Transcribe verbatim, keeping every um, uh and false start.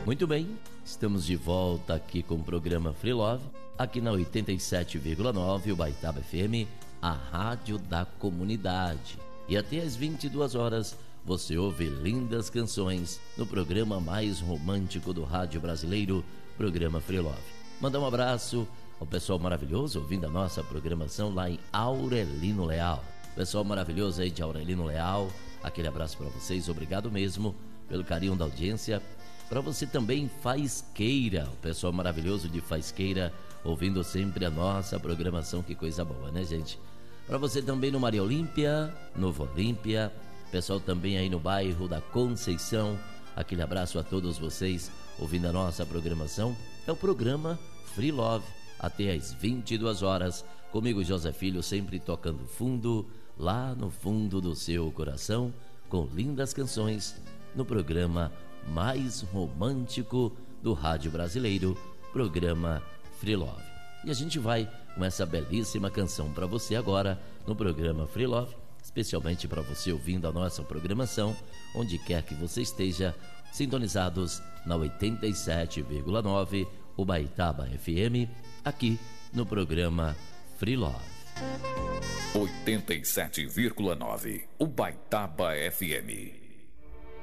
Muito bem, estamos de volta aqui com o programa Free Love, aqui na oitenta e sete vírgula nove, Ubaitaba F M, a rádio da comunidade. E até às vinte e duas horas você ouve lindas canções no programa mais romântico do rádio brasileiro, programa Free Love. Mandar um abraço ao pessoal maravilhoso ouvindo a nossa programação lá em Aurelino Leal. Pessoal maravilhoso aí de Aurelino Leal, aquele abraço para vocês, obrigado mesmo pelo carinho da audiência. Para você também, Faisqueira, o pessoal maravilhoso de Faisqueira, ouvindo sempre a nossa programação, que coisa boa, né, gente? Para você também no Maria Olímpia, Novo Olímpia, pessoal também aí no bairro da Conceição, aquele abraço a todos vocês ouvindo a nossa programação. É o programa Free Love, até às vinte e duas horas, comigo José Filho, sempre tocando fundo, lá no fundo do seu coração, com lindas canções, no programa mais romântico do rádio brasileiro, programa Free Love. E a gente vai com essa belíssima canção para você agora no programa Free Love, especialmente para você ouvindo a nossa programação, onde quer que você esteja, sintonizados na oitenta e sete vírgula nove Ubaitaba F M, aqui no programa Free Love. oitenta e sete vírgula nove Ubaitaba F M.